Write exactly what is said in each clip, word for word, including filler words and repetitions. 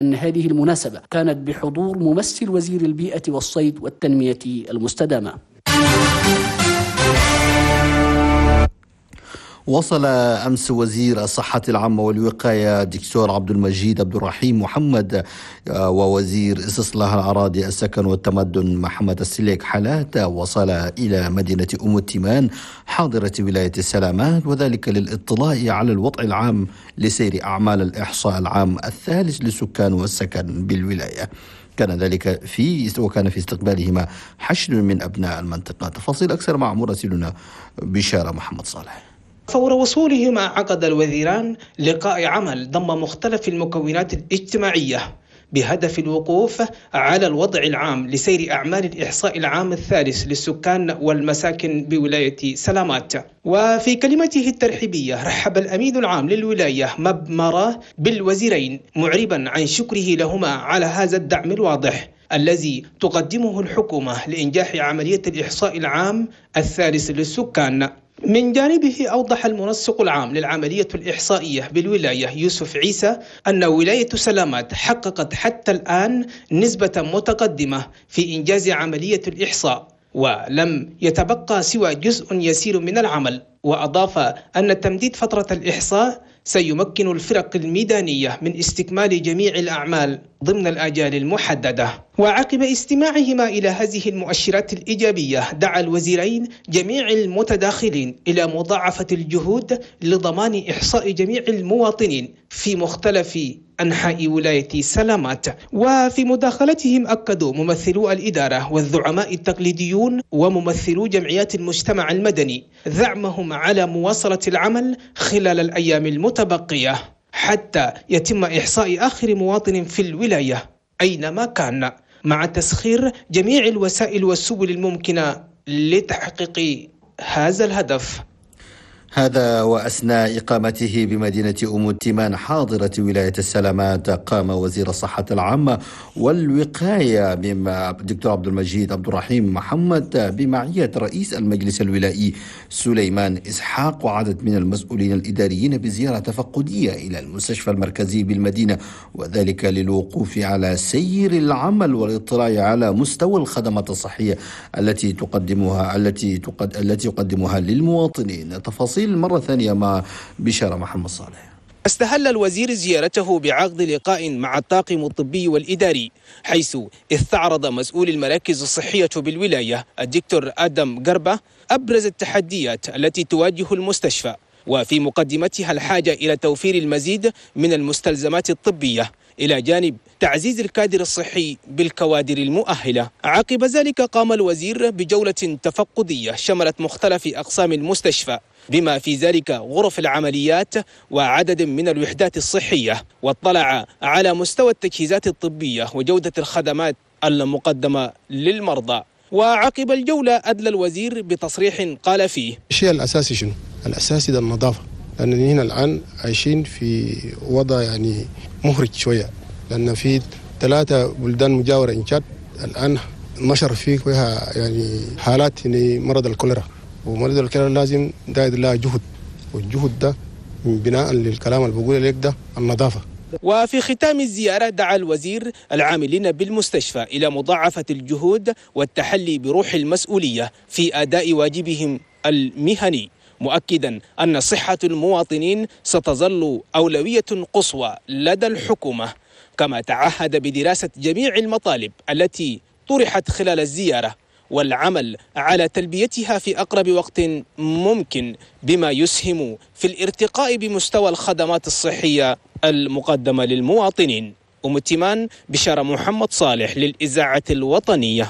أن هذه المناسبة كانت بحضور ممثل وزير البيئة والصيد والتنمية المستدامة. وصل أمس وزير الصحة العامة والوقاية دكتور عبد المجيد عبد الرحيم محمد ووزير استصلاح الأراضي السكن والتمدن محمد السليك حالات وصل إلى مدينة أم التيمان حاضرة ولاية السلامات، وذلك للاطلاع على الوضع العام لسير أعمال الإحصاء العام الثالث للسكان والسكن بالولاية. كان ذلك في وكان في استقبالهما حشد من أبناء المنطقة. تفاصيل أكثر مع مراسلنا بشارة محمد صالح. فور وصولهما عقد الوزيران لقاء عمل ضم مختلف المكونات الاجتماعية بهدف الوقوف على الوضع العام لسير أعمال الإحصاء العام الثالث للسكان والمساكن بولاية سلامات. وفي كلمته الترحيبية رحب الأمين العام للولاية مبمرة بالوزيرين معربا عن شكره لهما على هذا الدعم الواضح الذي تقدمه الحكومة لإنجاح عملية الإحصاء العام الثالث للسكان. من جانبه أوضح المنسق العام للعملية الإحصائية بالولاية يوسف عيسى أن ولاية سلامات حققت حتى الآن نسبة متقدمة في إنجاز عملية الإحصاء، ولم يتبقى سوى جزء يسير من العمل. وأضاف أن تمديد فترة الإحصاء سيمكن الفرق الميدانية من استكمال جميع الأعمال ضمن الآجال المحددة. وعقب استماعهما إلى هذه المؤشرات الإيجابية دعا الوزيرين جميع المتداخلين إلى مضاعفة الجهود لضمان إحصاء جميع المواطنين في مختلف أنحاء ولاية سلامات. وفي مداخلتهم أكدوا ممثلو الإدارة والزعماء التقليديون وممثلو جمعيات المجتمع المدني دعمهم على مواصلة العمل خلال الأيام المتبقية حتى يتم إحصاء آخر مواطن في الولاية أينما كان، مع تسخير جميع الوسائل والسبل الممكنة لتحقيق هذا الهدف. هذا وأثناء إقامته بمدينة أم التيمان حاضرة ولاية السلامات قام وزير الصحة العامة والوقاية دكتور عبد المجيد عبد الرحيم محمد بمعية رئيس المجلس الولائي سليمان إسحاق وعدد من المسؤولين الإداريين بزيارة تفقدية إلى المستشفى المركزي بالمدينة، وذلك للوقوف على سير العمل والاطلاع على مستوى الخدمات الصحية التي تقدمها التي تقد التي يقدمها للمواطنين. تفاصيل مرة ثانية مع بشارة محمد صالح. استهل الوزير زيارته بعقد لقاء مع الطاقم الطبي والإداري، حيث استعرض مسؤول المراكز الصحية بالولاية الدكتور آدم قربة أبرز التحديات التي تواجه المستشفى، وفي مقدمتها الحاجة إلى توفير المزيد من المستلزمات الطبية إلى جانب تعزيز الكادر الصحي بالكوادر المؤهلة. عقب ذلك قام الوزير بجولة تفقدية شملت مختلف أقسام المستشفى بما في ذلك غرف العمليات وعدد من الوحدات الصحية، واطلع على مستوى التجهيزات الطبية وجودة الخدمات المقدمة للمرضى. وعقب الجولة أدلى الوزير بتصريح قال فيه: الشيء الأساسي شنو؟ الأساسي ده النظافة، لأننا هنا الآن عايشين في وضع يعني محرج شوية، لأن في ثلاثة بلدان مجاورة إنشاد الآن نشر فيها يعني حالات يعني مرض الكوليرا، ومرض الكوليرا لازم داير لها جهد، والجهد ده بناء للكلام اللي بقوله لك ده النظافة. وفي ختام الزيارة دعا الوزير العاملين بالمستشفى إلى مضاعفة الجهود والتحلي بروح المسؤولية في أداء واجبهم المهني، مؤكدا أن صحة المواطنين ستظل أولوية قصوى لدى الحكومة، كما تعهد بدراسة جميع المطالب التي طرحت خلال الزيارة والعمل على تلبيتها في أقرب وقت ممكن بما يسهم في الارتقاء بمستوى الخدمات الصحية المقدمة للمواطنين. أم التيمان بشارة محمد صالح للإذاعة الوطنية.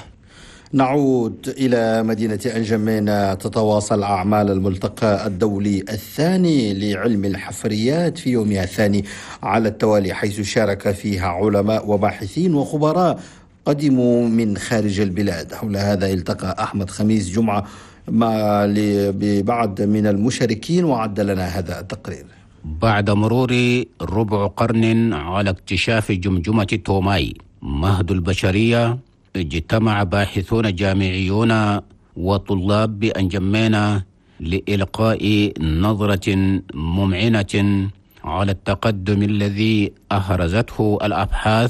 نعود إلى مدينة أنجمينا. تتواصل أعمال الملتقى الدولي الثاني لعلم الحفريات في يومها الثاني على التوالي، حيث شارك فيها علماء وباحثين وخبراء قدموا من خارج البلاد. حول هذا التقى أحمد خميس جمعة مع ببعض من المشاركين وعد لنا هذا التقرير. بعد مرور ربع قرن على اكتشاف جمجمة توماي مهد البشرية، اجتمع باحثون جامعيون وطلاب بأنجمينا لإلقاء نظرة ممعنة على التقدم الذي أهرزته الأبحاث